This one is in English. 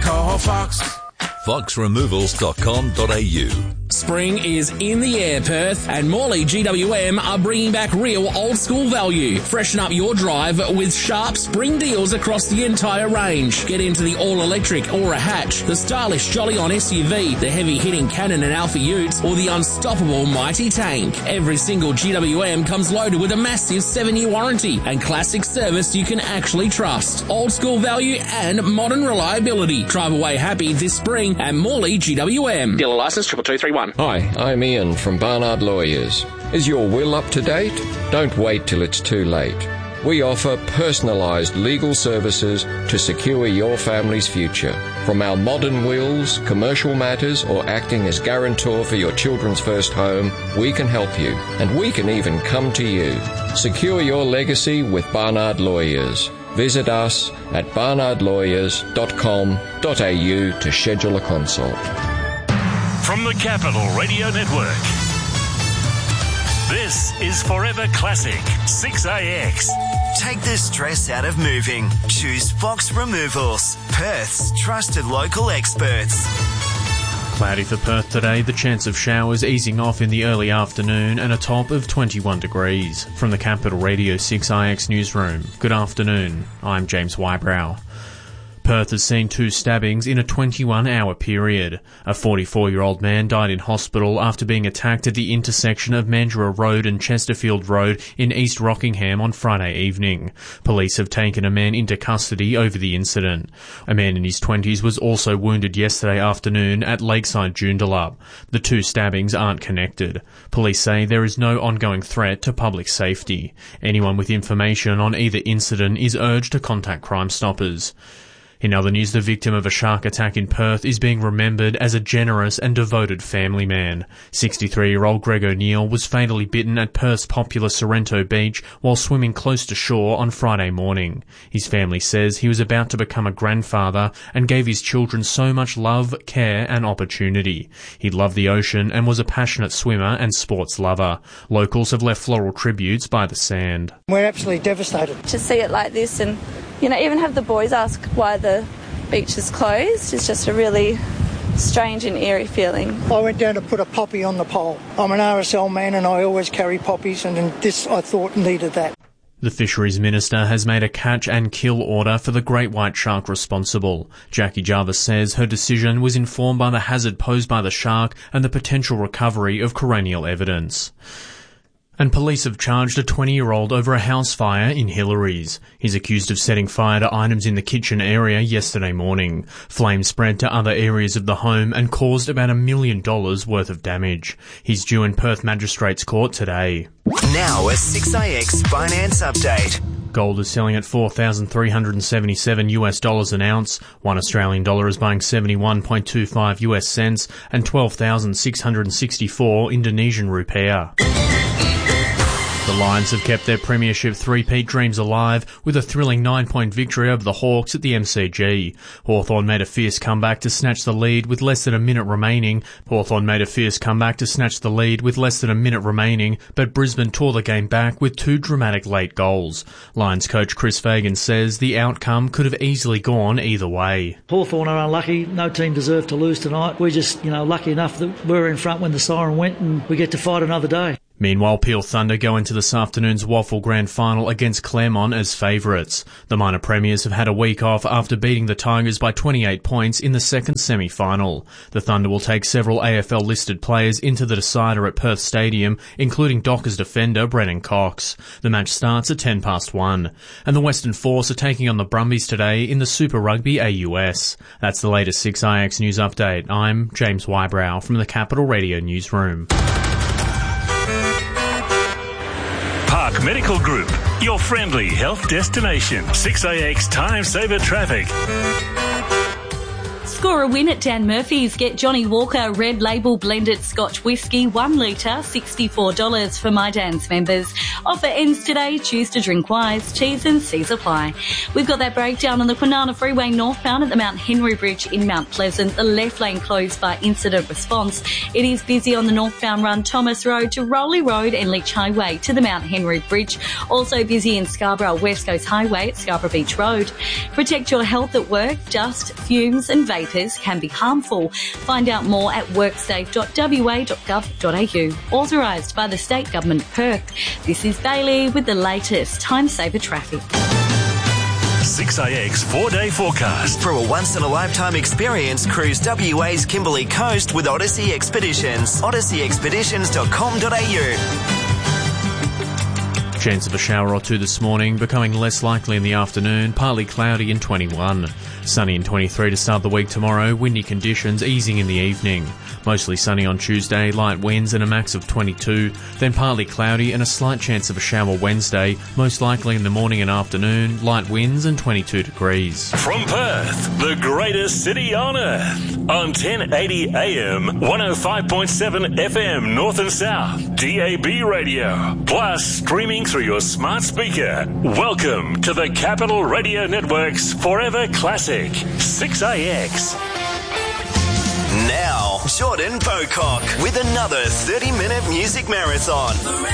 call Fox. foxremovals.com.au. Spring is in the air, Perth, and Morley GWM are bringing back real old-school value. Freshen up your drive with sharp spring deals across the entire range. Get into the all-electric Aura Hatch, the stylish Jolly-On SUV, the heavy-hitting Cannon and Alpha Utes, or the unstoppable Mighty Tank. Every single GWM comes loaded with a massive 7-year warranty and classic service you can actually trust. Old-school value and modern reliability. Drive away happy this spring at Morley GWM. Dealer license 22231. Hi, I'm Ian from Barnard Lawyers. Is your will up to date? Don't wait till it's too late. We offer personalised legal services to secure your family's future. From our modern wills, commercial matters, or acting as guarantor for your children's first home, we can help you. And we can even come to you. Secure your legacy with Barnard Lawyers. Visit us at barnardlawyers.com.au to schedule a consult. From the Capital Radio Network, this is Forever Classic 6AX. Take the stress out of moving. Choose Fox Removals, Perth's trusted local experts. Cloudy for Perth today, the chance of showers easing off in the early afternoon and a top of 21 degrees. From the Capital Radio 6IX newsroom, good afternoon, I'm James Wybrow. Perth has seen 2 stabbings in a 21-hour period. A 44-year-old man died in hospital after being attacked at the intersection of Mandurah Road and Chesterfield Road in East Rockingham on Friday evening. Police have taken a man into custody over the incident. A man in his 20s was also wounded yesterday afternoon at Lakeside Joondalup. The 2 stabbings aren't connected. Police say there is no ongoing threat to public safety. Anyone with information on either incident is urged to contact Crime Stoppers. In other news, the victim of a shark attack in Perth is being remembered as a generous and devoted family man. 63-year-old Greg O'Neill was fatally bitten at Perth's popular Sorrento Beach while swimming close to shore on Friday morning. His family says he was about to become a grandfather and gave his children so much love, care and opportunity. He loved the ocean and was a passionate swimmer and sports lover. Locals have left floral tributes by the sand. We're absolutely devastated. To see it like this and, even have the boys ask why the beach is closed is just a really strange and eerie feeling. I went down to put a poppy on the pole. I'm an RSL man and I always carry poppies, and this, I thought, needed that. The Fisheries Minister has made a catch and kill order for the great white shark responsible. Jackie Jarvis says her decision was informed by the hazard posed by the shark and the potential recovery of coronial evidence. And police have charged a 20-year-old over a house fire in Hillary's. He's accused of setting fire to items in the kitchen area yesterday morning. Flames spread to other areas of the home and caused about $1 million worth of damage. He's due in Perth Magistrates Court today. Now a 6AX finance update. Gold is selling at $4,377 an ounce. 1 Australian dollar is buying 71.25 US cents and 12,664 Indonesian rupiah. The Lions have kept their premiership three-peat dreams alive with a thrilling 9-point victory over the Hawks at the MCG. Hawthorn made a fierce comeback to snatch the lead with less than a minute remaining. But Brisbane tore the game back with 2 dramatic late goals. Lions coach Chris Fagan says the outcome could have easily gone either way. Hawthorn are unlucky. No team deserved to lose tonight. We're just, lucky enough that we were in front when the siren went and we get to fight another day. Meanwhile, Peel Thunder go into this afternoon's Waffle Grand Final against Claremont as favourites. The minor premiers have had a week off after beating the Tigers by 28 points in the second semi-final. The Thunder will take several AFL-listed players into the decider at Perth Stadium, including Dockers defender Brennan Cox. The match starts at 1:10. And the Western Force are taking on the Brumbies today in the Super Rugby AUS. That's the latest 6IX News Update. I'm James Wybrow from the Capital Radio Newsroom. Park Medical Group, your friendly health destination. 6AX Time Saver Traffic. Score a win at Dan Murphy's. Get Johnny Walker Red Label Blended Scotch Whisky, 1 litre, $64 for My Dan's members. Offer ends today. Choose to drink wise. T's and C's apply. We've got that breakdown on the Kwinana Freeway northbound at the Mount Henry Bridge in Mount Pleasant. The left lane closed by incident response. It is busy on the northbound run Thomas Road to Rowley Road and Leach Highway to the Mount Henry Bridge. Also busy in Scarborough West Coast Highway at Scarborough Beach Road. Protect your health at work. Dust, fumes and vapours can be harmful. Find out more at worksafe.wa.gov.au. Authorised by the State Government Perth. This is Bailey with the latest Time Saver traffic. 6AX 4-day forecast. For a once-in-a-lifetime experience, cruise WA's Kimberley Coast with Odyssey Expeditions. odysseyexpeditions.com.au. Chance of a shower or two this morning, becoming less likely in the afternoon, partly cloudy and 21. Sunny and 23 to start the week tomorrow, windy conditions easing in the evening. Mostly sunny on Tuesday, light winds and a max of 22, then partly cloudy and a slight chance of a shower Wednesday, most likely in the morning and afternoon, light winds and 22 degrees. From Perth, the greatest city on earth, on 1080 AM, 105.7 FM North and South, DAB radio, plus streaming through your smart speaker. Welcome to the Capital Radio Network's Forever Classic, 6AX. Now, Jordan Bocock with another 30-minute music marathon.